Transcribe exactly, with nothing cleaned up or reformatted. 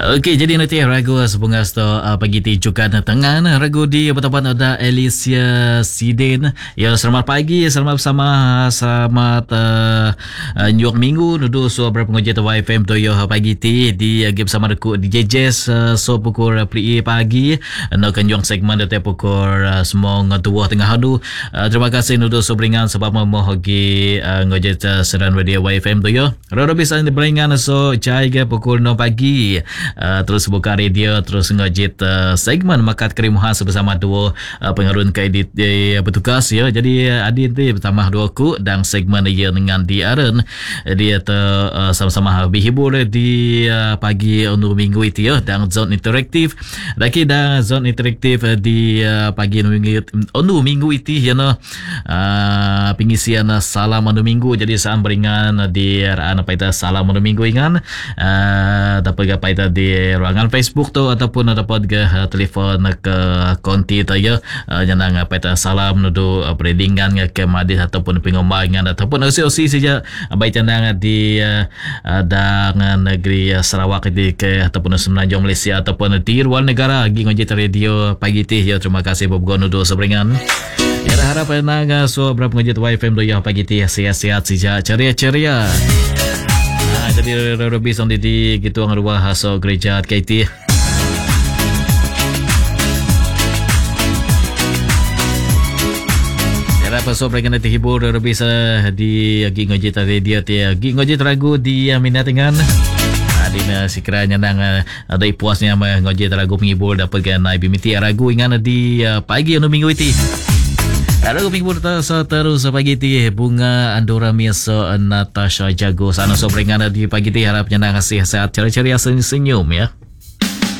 Okey, jadi nanti ragu sebunga sto uh, pagi ti juga na tengah na ragu di bertempat ada Alicia Sidin. Ya, selamat pagi, selamat bersama, selamat uh, uh, nyok minggu nudu so berapa ngojek Y F M tu yo pagi ti di uh, game sama deku di J Js uh, so pukul uh, pri pagi no kanjong segmen de pukul uh, semong tua tengah hadu. Uh, terima kasih nudu so beringan sebab mau hoki uh, ngojek uh, seran radio Y F M tu yo. Roro bisa beringan so jai ke pukul no pagi. Uh, terus buka radio, terus ngajit uh, segmen Makat Kerimuhan bersama dua uh, pengarun ke edit uh, bertugas ya. Jadi uh, adit ni bertambah dua ku dan segmen dia dengan di Aren dia ter, uh, sama-sama berhibur di uh, pagi untuk minggu itu ya. Dan zone interaktif lagi dan zone interaktif uh, di uh, pagi untuk minggu, untuk minggu itu ya no. Uh, pengisian uh, salam untuk minggu. Jadi saat beringan di Raan apa itu salam untuk minggu ingan uh, dapat apa itu di ruangan Facebook tu ataupun dapat ke uh, telefon ke konti tu ya uh, jangan apa itu salam nudu uh, peredingan ke madis ataupun pengombangan ataupun O C O C saja uh, baik jangan di uh, uh, dengan negeri uh, Sarawak di ke ataupun Semenanjung Malaysia ataupun di luar negara gi ngojek radio pagi ti ya. Terima kasih bob nudu seberingan. Ya harap nang so berapa ngojek Y F M do ya pagi ti sihat-sihat saja ceria-ceria. Jadi Robi Sondi di gitu ang ruah haso gereja K T. Era paso mereka nanti hibur Robi sa di agi ngojit radio ti agi ngojit ragu di minatingan. Adina sekiranya nang ada puasnya mah ngojit ragu menghibur dapat kan ibu miti ragu ingan di pagi anu minggu itu. Ada kuping purta terus pagi ti bunga Andora Miasa Natasha Jago sana so beringan di pagi ti harapnya nang kasih sehat ceria-ceria senyum ya.